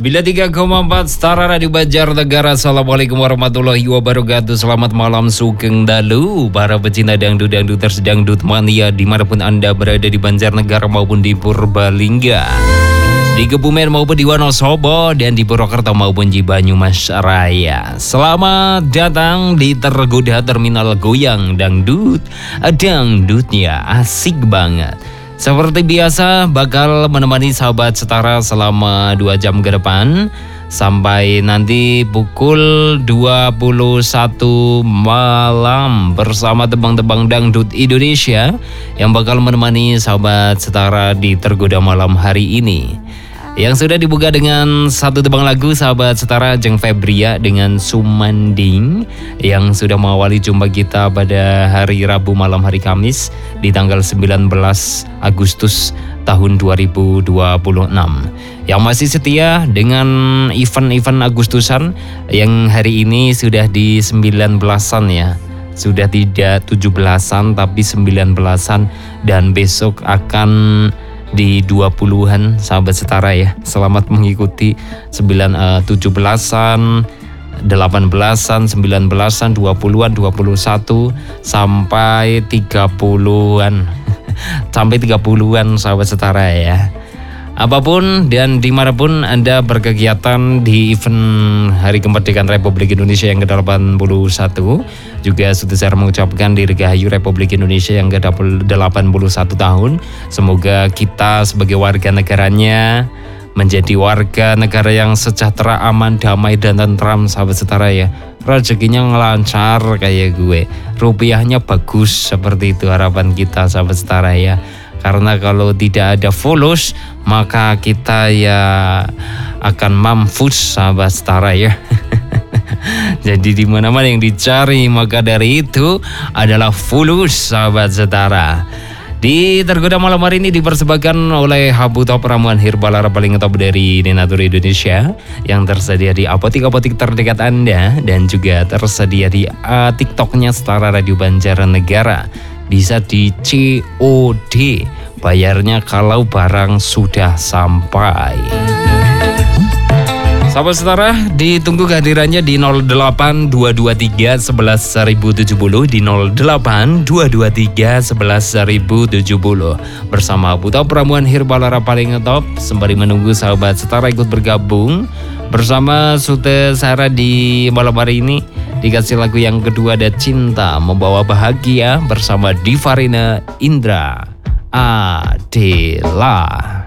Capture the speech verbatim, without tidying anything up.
sembilan puluh tiga koma empat Setara Radio Banjarnegara. Assalamualaikum warahmatullahi wabarakatuh. Selamat malam Sugeng Dalu para pecinta dangdut, dangduters, dangdut mania dimanapun Anda berada di Banjarnegara maupun di Purbalingga, di Kebumen maupun di Wonosobo, dan di Purwokerto maupun di Banyumas Raya. Selamat datang di Tergoda Terminal Goyang Dangdut. Dangdutnya asik banget. Seperti biasa bakal menemani sahabat setara selama dua jam ke depan, sampai nanti pukul dua puluh satu malam bersama tebang-tebang dangdut Indonesia yang bakal menemani sahabat setara di Tergoda malam hari ini. Yang sudah dibuka dengan satu tebang lagu sahabat setara, Jeng Febria dengan Sumanding, yang sudah mengawali jumpa kita pada hari Rabu malam hari Kamis di tanggal sembilan belas Agustus tahun dua ribu dua puluh enam. Yang masih setia dengan event-event Agustusan yang hari ini sudah di sembilan belasan ya. Sudah tidak tujuh belasan tapi sembilan belasan, dan besok akan di dua puluhan sahabat setara ya. Selamat mengikuti sembilan, tujuh belasan, delapan belasan, sembilan belasan, dua puluhan, dua puluh satu sampai tiga puluhan. Sampai tiga puluhan sahabat setara ya. Apapun dan dimanapun Anda berkegiatan di event Hari Kemerdekaan Republik Indonesia yang ke delapan puluh satu, juga sudah saya mengucapkan Dirgahayu Republik Indonesia yang ke delapan puluh satu tahun. Semoga kita sebagai warga negaranya menjadi warga negara yang sejahtera, aman, damai, dan tentram sahabat setara ya. Rezekinya ngelancar kayak gue, rupiahnya bagus, seperti itu harapan kita sahabat setara ya. Karena kalau tidak ada fulus, maka kita ya akan mampus sahabat setara ya. Jadi di mana-mana yang dicari, maka dari itu adalah fulus sahabat setara. Di Tergoda malam hari ini dipersembahkan oleh Habu Top, ramuan herbal paling top dari Nenatur Indonesia, yang tersedia di apotik-apotik terdekat Anda, dan juga tersedia di uh, TikToknya Setara Radio Banjarnegara. Bisa di C O D, bayarnya kalau barang sudah sampai. Sahabat setara, ditunggu kehadirannya di nol delapan dua dua tiga sebelas seribu tujuh puluh, di nol delapan dua dua tiga sebelas seribu tujuh puluh. Bersama Buta Pramuan Herbal paling top, sembari menunggu sahabat setara ikut bergabung bersama Sute Sarah di malam hari ini. Dikasih lagu yang kedua, ada Cinta Membawa Bahagia bersama Divarina Indra Adela.